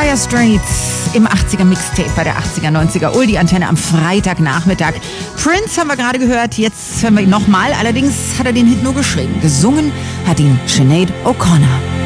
Dire Straits im 80er Mixtape bei der 80er, 90er Oldie-Antenne am Freitagnachmittag. Prince haben wir gerade gehört, jetzt hören wir ihn nochmal. Allerdings hat er den Hit nur geschrieben. Gesungen hat ihn Sinead O'Connor.